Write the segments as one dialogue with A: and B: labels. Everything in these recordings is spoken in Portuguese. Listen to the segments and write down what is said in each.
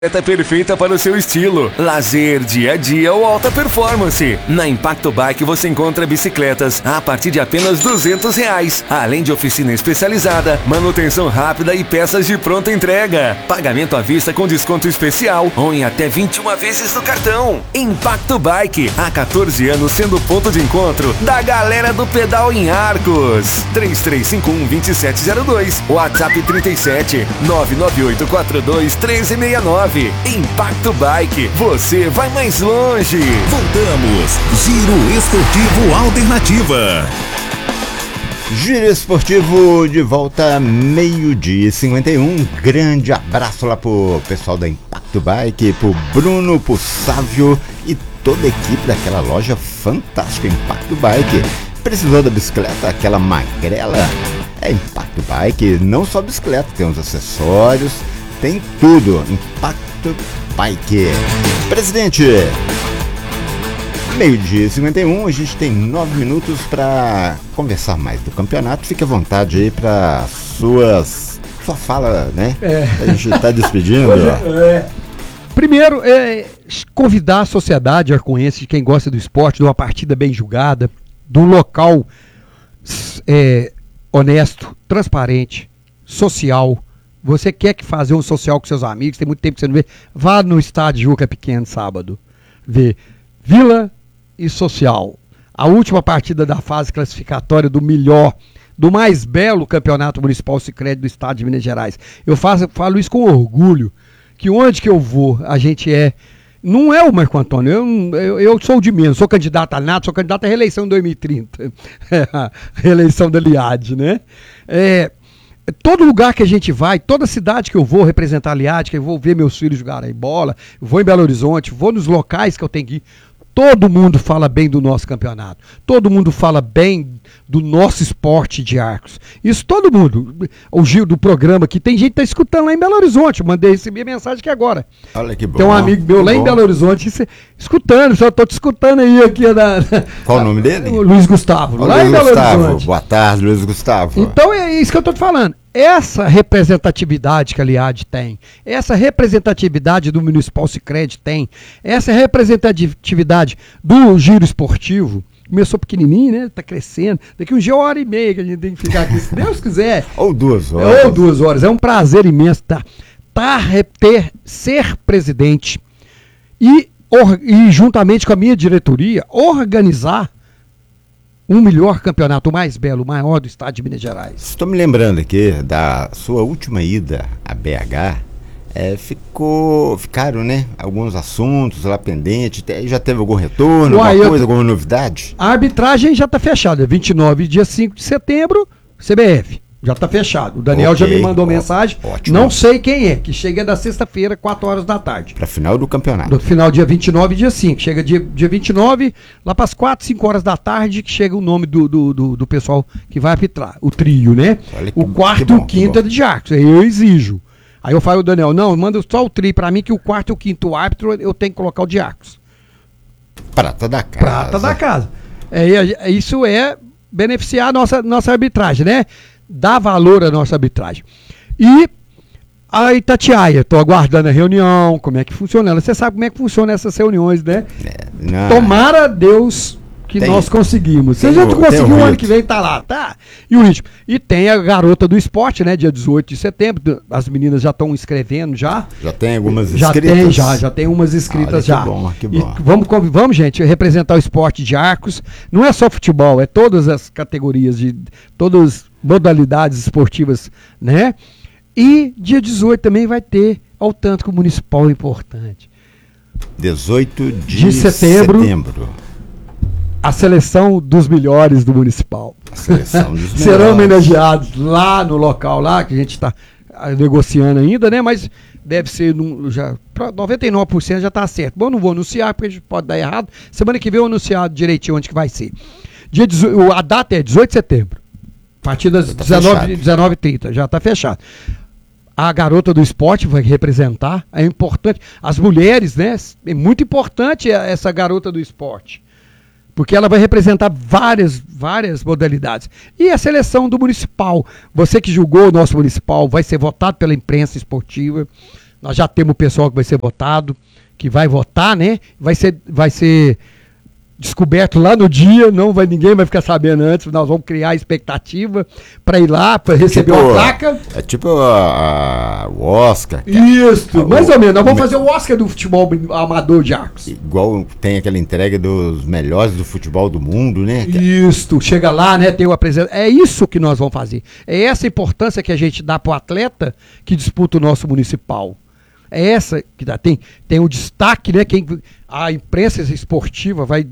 A: Perfeita para o seu estilo, lazer, dia a dia ou alta performance. Na Impacto Bike você encontra bicicletas a partir de apenas R$200, além de oficina especializada, manutenção rápida e peças de pronta entrega. Pagamento à vista com desconto especial ou em até 21 vezes no cartão. Impacto Bike, há 14 anos sendo ponto de encontro da galera do pedal em Arcos. 3351-2702, WhatsApp 37 99842-1369. Impacto Bike, você vai mais longe.
B: Voltamos, Giro Esportivo Alternativa.
C: Giro Esportivo de volta, 12h51. Grande abraço lá pro pessoal da Impacto Bike, pro Bruno, pro Sávio e toda a equipe daquela loja fantástica Impacto Bike. Precisou da bicicleta, aquela magrela? É Impacto Bike, não só bicicleta, tem uns acessórios, tem tudo. Impacto Bike. Presidente, 12h51, a gente tem 9 minutos para conversar mais do campeonato. Fique à vontade aí para sua fala, né? A gente está despedindo.
D: Primeiro, convidar a sociedade arcoense, quem gosta do esporte, de uma partida bem julgada, de um local honesto, transparente, social. Você quer fazer um social com seus amigos, tem muito tempo que você não vê, vá no estádio Juca Pequeno sábado, vê Vila e Social, a última partida da fase classificatória do melhor, do mais belo campeonato municipal Sicredi do estado de Minas Gerais. Eu falo isso com orgulho, que onde que eu vou, a gente não é o Marco Antônio, eu sou de menos, sou candidato a nada, sou candidato à reeleição em 2030, reeleição da Liad, né? Todo lugar que a gente vai, toda cidade que eu vou representar a Liad, que eu vou ver meus filhos jogarem bola, eu vou em Belo Horizonte, vou nos locais que eu tenho que ir, todo mundo fala bem do nosso campeonato, todo mundo fala bem do nosso esporte de Arcos. Isso todo mundo. O Gil do programa aqui, tem gente que tá escutando lá em Belo Horizonte, recebi a mensagem aqui agora.
C: Olha que bom.
D: Tem um amigo meu lá em Belo Horizonte, escutando, só tô te escutando aí aqui.
C: Qual o nome dele?
D: O Luiz Gustavo, lá
C: Luiz
D: em Belo
C: Gustavo.
D: Horizonte.
C: Boa tarde, Luiz Gustavo.
D: Então é isso que eu tô te falando. Essa representatividade que a Liad tem, essa representatividade do Municipal Sicredi tem, essa representatividade do Giro Esportivo, começou pequenininho, né? Tá crescendo. Daqui um dia, 1h30 que a gente tem que ficar aqui, se Deus quiser.
C: Ou 2 horas.
D: Ou 2 horas. É um prazer imenso ser presidente e juntamente com a minha diretoria, organizar um melhor campeonato, o mais belo, o maior do estado de Minas Gerais.
C: Estou me lembrando aqui da sua última ida a BH. Ficaram, né, alguns assuntos lá pendentes. Já teve algum retorno, alguma novidade?
D: A arbitragem já está fechada, 29 e dia 5 de setembro, CBF. Já está fechado. O Daniel já me mandou mensagem.
C: Ótimo.
D: Não sei quem é, que chega da sexta-feira, 4 horas da tarde.
C: Para final do campeonato.
D: Do final, dia 29 e dia 5. Chega dia 29, lá para as 4, 5 horas da tarde, que chega o nome do pessoal que vai arbitrar. O trio, né? O quarto e o quinto é de Arcos. Aí eu exijo. Aí eu falo ao Daniel, não, manda só o trio para mim, que o quarto e o quinto árbitro eu tenho que colocar o de Arcos.
C: Prata da casa.
D: Prata da casa. Isso é beneficiar a nossa arbitragem, né? Dá valor à nossa arbitragem. E a Itatiaia, estou aguardando a reunião, como é que funciona ela. Você sabe como é que funciona essas reuniões, né? Tomara Deus que nós conseguimos. Se a gente conseguir o ano que vem, tá lá, tá? E o ritmo. E tem a garota do esporte, né? Dia 18 de setembro. As meninas já estão escrevendo já. Já tem algumas inscritas? Já tem umas inscritas já. Que bom. E vamos, gente, representar o esporte de Arcos. Não é só futebol, é todas as categorias, todas as modalidades esportivas, né? E dia 18 também vai ter, ao tanto que o municipal é importante.
C: 18 de setembro.
D: A seleção dos melhores do municipal. Serão homenageados lá no local, lá que a gente está negociando ainda, né? Mas deve ser, já 99% já está certo. Bom, eu não vou anunciar porque a gente pode dar errado. Semana que vem eu anunciar direitinho onde que vai ser. A data é 18 de setembro. A partir das 19h30, já está fechado. A garota do esporte vai representar, é importante. As mulheres, né? É muito importante essa garota do esporte. Porque ela vai representar várias modalidades. E a seleção do municipal. Você que julgou o nosso municipal vai ser votado pela imprensa esportiva. Nós já temos o pessoal que vai ser votado, que vai votar, né? Vai ser descoberto lá no dia, ninguém vai ficar sabendo antes, nós vamos criar expectativa para ir lá, para receber uma placa.
C: É tipo o Oscar.
D: Isso, mais ou menos. Nós vamos fazer o Oscar do futebol amador de Arcos.
C: Igual tem aquela entrega dos melhores do futebol do mundo, né?
D: Isso, chega lá, né, tem o apresentador. É isso que nós vamos fazer. É essa importância que a gente dá para o atleta que disputa o nosso municipal. É essa que dá. Tem o destaque, né? A imprensa esportiva vai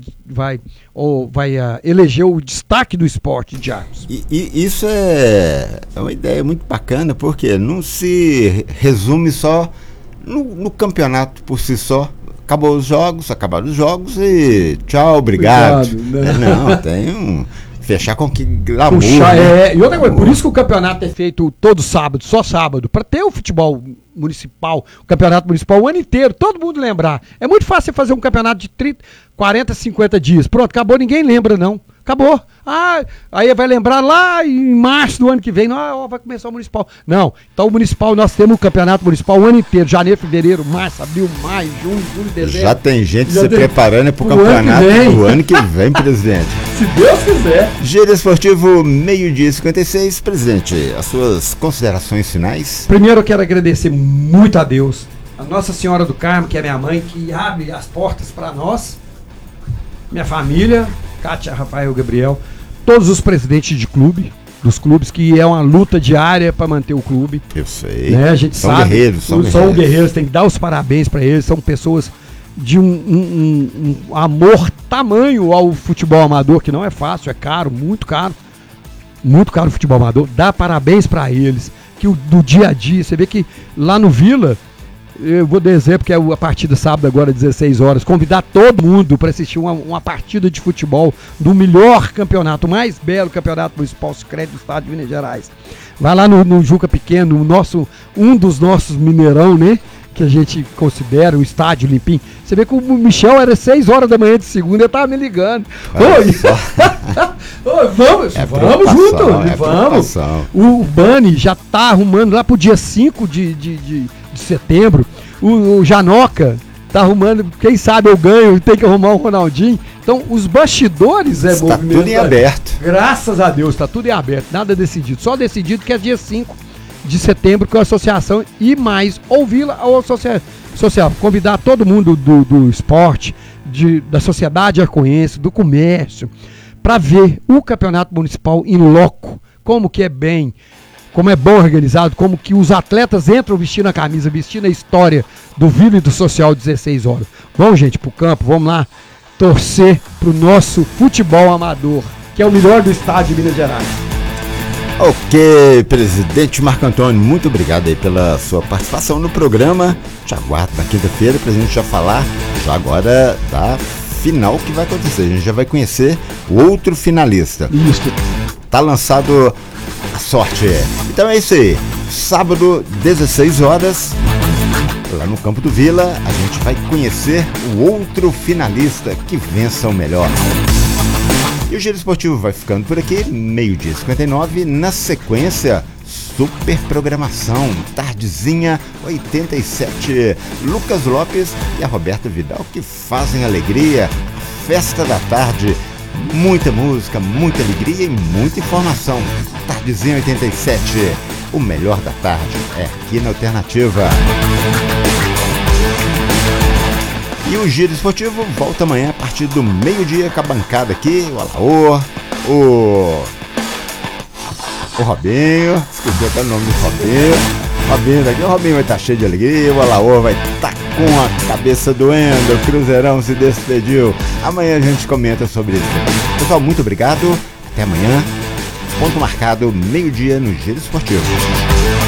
D: eleger o destaque do esporte de Arcos.
C: E isso é uma ideia muito bacana, porque não se resume só no campeonato por si só. Acabaram os jogos e tchau, obrigado.
D: Né?
C: Não, tem fechar com que glamour.
D: E outra coisa, por isso que o campeonato é feito todo sábado, só sábado, para ter o futebol municipal, o campeonato municipal o ano inteiro, todo mundo lembrar. É muito fácil você fazer um campeonato de 30, 40, 50 dias. Pronto, acabou, ninguém lembra não. Acabou. Aí vai lembrar lá em março do ano que vem, vai começar o municipal. Não, então o municipal, nós temos o campeonato municipal o ano inteiro, janeiro, fevereiro, março, abril, maio, junho, julho, dezembro.
C: Já tem gente se preparando para o campeonato do ano que vem, presidente.
D: Se Deus quiser.
C: Giro Esportivo, 12:56, presidente, as suas considerações finais?
D: Primeiro eu quero agradecer muito a Deus, a Nossa Senhora do Carmo, que é minha mãe, que abre as portas para nós, minha família, Kátia, Rafael, Gabriel, todos os presidentes dos clubes, que é uma luta diária para manter o clube.
C: Eu sei.
D: Né? A gente
C: são
D: sabe.
C: Guerreiros,
D: são guerreiros, tem que dar os parabéns para eles, são pessoas de um amor tamanho ao futebol amador, que não é fácil, é caro, muito caro o futebol amador. Dá parabéns para eles, que do dia a dia, você vê que lá no Vila, eu vou dizer, porque é a partida sábado agora, 16 horas, convidar todo mundo para assistir uma partida de futebol do melhor campeonato, o mais belo campeonato municipal secreto do estado de Minas Gerais. Vai lá no Juca Pequeno, um dos nossos Mineirão, né? Que a gente considera o estádio limpinho. Você vê que o Michel era 6 horas da manhã de segunda, ele tava me ligando. Vamos junto, vamos. O Bani já tá arrumando lá pro dia 5 de setembro. O Janoca tá arrumando, quem sabe eu ganho, tem que arrumar o Ronaldinho. Então, os bastidores
C: está tudo em aberto.
D: Graças a Deus, está tudo em aberto, nada decidido. Só decidido que é dia 5 de setembro com a associação e mais ouvir a social. Convidar todo mundo do esporte, da sociedade arcoense, do comércio, para ver o campeonato municipal em loco, como é bom organizado, como que os atletas entram vestindo a camisa, vestindo a história do Vila e do Social 16 horas. Vamos, gente, pro campo, vamos lá torcer pro nosso futebol amador, que é o melhor do estado de Minas Gerais.
C: Ok, presidente Marco Antônio, muito obrigado aí pela sua participação no programa. Te aguardo na quinta-feira pra gente já falar já agora da final que vai acontecer. A gente já vai conhecer o outro finalista.
D: Isso.
C: Tá lançado a sorte. Então é isso aí. Sábado, 16 horas, lá no Campo do Vila, a gente vai conhecer o outro finalista que vença o melhor. E o Giro Esportivo vai ficando por aqui, 12:59, na sequência, super programação, Tardezinha 87, Lucas Lopes e a Roberta Vidal, que fazem alegria, festa da tarde, muita música, muita alegria e muita informação. Tardezinha 87, o melhor da tarde é aqui na Alternativa. E o Giro Esportivo volta amanhã a partir do meio-dia com a bancada aqui, o Alaor, o Robinho, esqueci até o nome do Robinho daqui, o Robinho vai estar cheio de alegria, o Alaor vai estar com a cabeça doendo, o Cruzeirão se despediu. Amanhã a gente comenta sobre isso. Pessoal, muito obrigado, até amanhã, ponto marcado, meio-dia no Giro Esportivo.